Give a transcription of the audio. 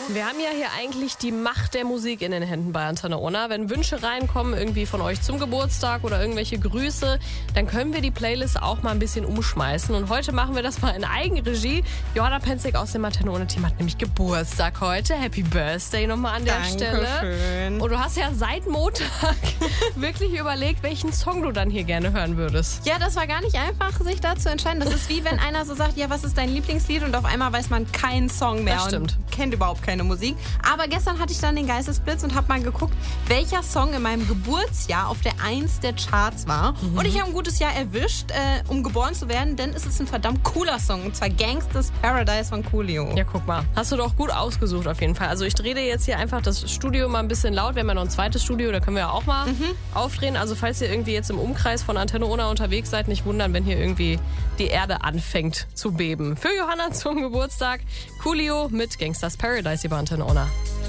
Wir haben ja hier eigentlich die Macht der Musik in den Händen bei Antenne Unna. Wenn Wünsche reinkommen, irgendwie von euch zum Geburtstag oder irgendwelche Grüße, dann können wir die Playlist auch mal ein bisschen umschmeißen. Und heute machen wir das mal in Eigenregie. Johanna Penzig aus dem Antenne Unna-Team hat nämlich Geburtstag heute. Happy Birthday nochmal an der Stelle. Dankeschön. Und du hast ja seit Montag wirklich überlegt, welchen Song du dann hier gerne hören würdest. Ja, das war gar nicht einfach, sich da zu entscheiden. Das ist wie wenn einer so sagt, ja, was ist dein Lieblingslied? Und auf einmal weiß man keinen Song mehr. Das stimmt. Und kennt überhaupt keine Musik. Aber gestern hatte ich dann den Geistesblitz und habe mal geguckt, welcher Song in meinem Geburtsjahr auf der 1 der Charts war. Und ich habe ein gutes Jahr erwischt, um geboren zu werden, denn es ist ein verdammt cooler Song. Und zwar Gangsta's Paradise von Coolio. Ja, guck mal. Hast du doch gut ausgesucht auf jeden Fall. Also ich drehe dir jetzt hier einfach das Studio mal ein bisschen laut. Wir haben ja noch ein zweites Studio, da können wir ja auch mal aufdrehen. Also falls ihr irgendwie jetzt im Umkreis von Antenne Unna unterwegs seid, nicht wundern, wenn hier irgendwie die Erde anfängt zu beben. Für Johanna zum Geburtstag Coolio mit Gangsta's Paradise hier bei Antenne Unna.